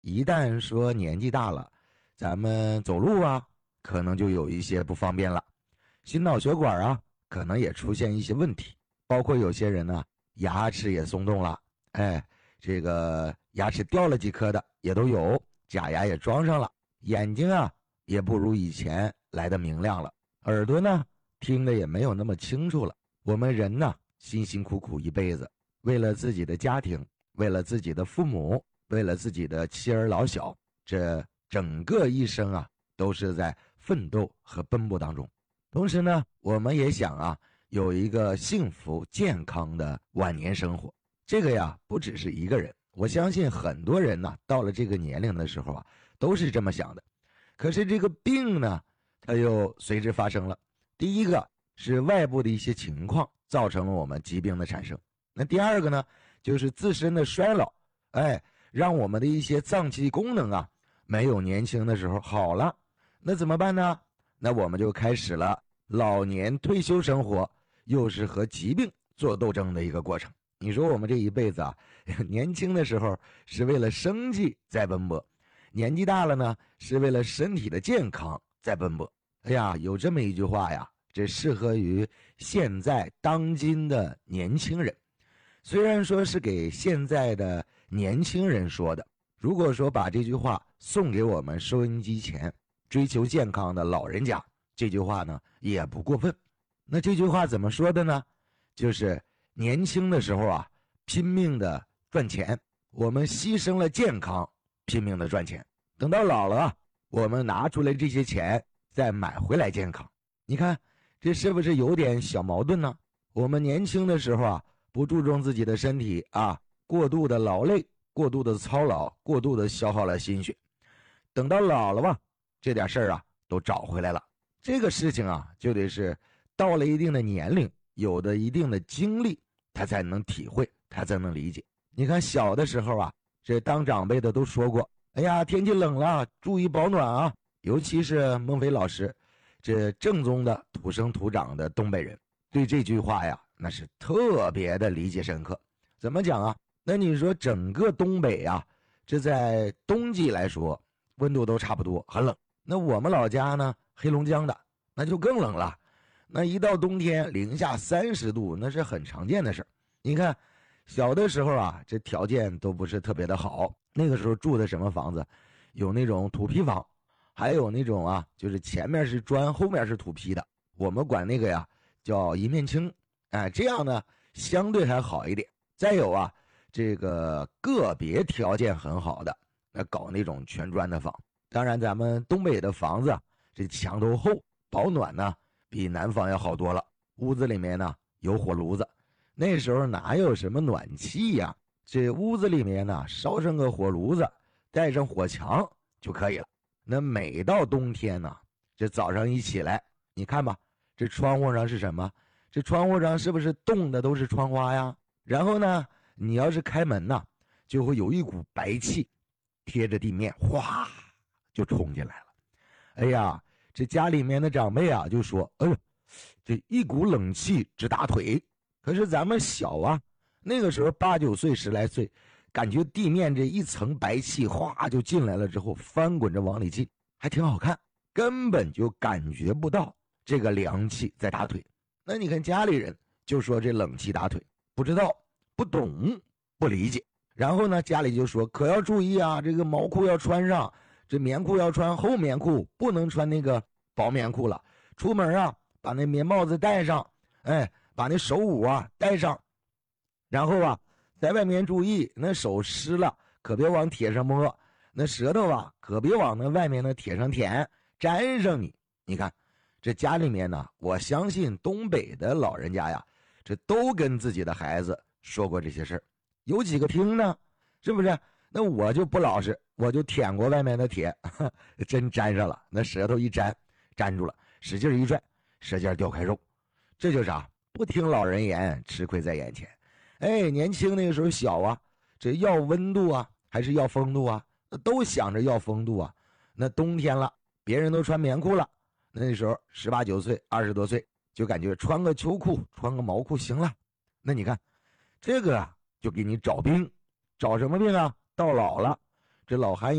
一旦说年纪大了，咱们走路啊，可能就有一些不方便了，心脑血管啊，可能也出现一些问题，包括有些人呢，牙齿也松动了，这个牙齿掉了几颗的也都有，假牙也装上了，眼睛啊也不如以前来的明亮了，耳朵呢听得也没有那么清楚了。我们人呢，辛辛苦苦一辈子，为了自己的家庭，为了自己的父母，为了自己的妻儿老小，这整个一生啊，都是在奋斗和奔波当中。同时呢，我们也想啊，有一个幸福健康的晚年生活。这个呀，不只是一个人，我相信很多人呢，到了这个年龄的时候啊，都是这么想的。可是这个病呢，它又随之发生了。第一个是外部的一些情况造成了我们疾病的产生。那第二个呢，就是自身的衰老，让我们的一些脏器功能啊，没有年轻的时候好了。那怎么办呢？那我们就开始了老年退休生活，又是和疾病做斗争的一个过程。你说我们这一辈子啊，年轻的时候是为了生计在奔波，年纪大了呢，是为了身体的健康在奔波。哎呀，有这么一句话呀，这适合于现在当今的年轻人。虽然说是给现在的年轻人说的，如果说把这句话送给我们收音机前追求健康的老人家，这句话呢也不过分。那这句话怎么说的呢？就是年轻的时候啊，拼命的赚钱，我们牺牲了健康，拼命的赚钱。等到老了啊，我们拿出来这些钱再买回来健康。你看这是不是有点小矛盾呢？我们年轻的时候啊，不注重自己的身体啊，过度的劳累，过度的操劳，过度的消耗了心血。等到老了吧，这点事儿啊都找回来了。这个事情啊，就得是到了一定的年龄，有的一定的经历，他才能体会，他才能理解。你看小的时候啊，这当长辈的都说过，哎呀，天气冷了，注意保暖啊。尤其是孟非老师，这正宗的土生土长的东北人，对这句话呀，那是特别的理解深刻。怎么讲啊？那你说整个东北啊，这在冬季来说，温度都差不多，很冷。那我们老家呢，黑龙江的，那就更冷了。那一到冬天，零下30度，那是很常见的事儿。你看，小的时候啊，这条件都不是特别的好。那个时候住的什么房子？有那种土坯房，还有那种啊，就是前面是砖，后面是土坯的。我们管那个呀叫一面青，这样呢相对还好一点。再有啊，这个个别条件很好的，那搞那种全砖的房。当然，咱们东北的房子啊，这墙都厚，保暖呢比南方要好多了。屋子里面呢有火炉子，那时候哪有什么暖气呀？这屋子里面呢烧上个火炉子，带上火墙就可以了。那每到冬天呢，这早上一起来，你看吧，这窗户上是什么？这窗户上是不是冻的都是窗花呀？然后呢，你要是开门呢，就会有一股白气贴着地面，哗就冲进来了。哎呀，这家里面的长辈啊就说，哎呦，这一股冷气直打腿。可是咱们小啊，那个时候8、9岁10来岁，感觉地面这一层白气哗就进来了之后，翻滚着往里进，还挺好看，根本就感觉不到这个凉气在打腿。那你看家里人就说这冷气打腿，不知道，不懂，不理解。然后呢，家里就说可要注意啊，这个毛裤要穿上，这棉裤要穿厚棉裤，不能穿那个薄棉裤了。出门啊，把那棉帽子戴上，把那手捂啊戴上。然后啊，在外面注意，那手湿了可别往铁上摸，那舌头啊可别往那外面的铁上舔，粘上你。你看这家里面呢，我相信东北的老人家呀，这都跟自己的孩子说过这些事儿。有几个听呢？是不是？那我就不老实，我就舔过外面的铁，真粘上了，那舌头一粘，粘住了，使劲一拽，舌尖掉开肉。这就是啊，不听老人言，吃亏在眼前。年轻那个时候小啊，这要温度啊，还是要风度啊？都想着要风度啊。那冬天了，别人都穿棉裤了，那时候18、19岁、20多岁，就感觉穿个秋裤、穿个毛裤行了。那你看，这个啊，就给你找病，找什么病啊？到老了，这老寒